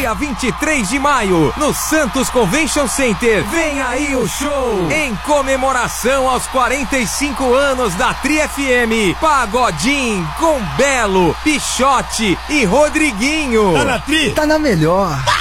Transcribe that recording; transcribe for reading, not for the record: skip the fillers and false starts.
dia 23 de maio, no Santos Convention Center. Vem aí o show! Em comemoração aos 45 anos da Tri FM, Pagodinho com Belo, Pichote e Rodriguinho. Tá na Tri? Tá na melhor.